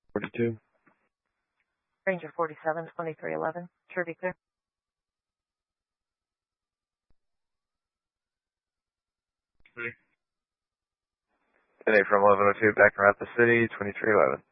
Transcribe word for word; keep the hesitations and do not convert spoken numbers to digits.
forty-two. Ranger forty-seven, twenty-three eleven. Sure be clear. Today from eleven oh two back around the city, twenty-three eleven.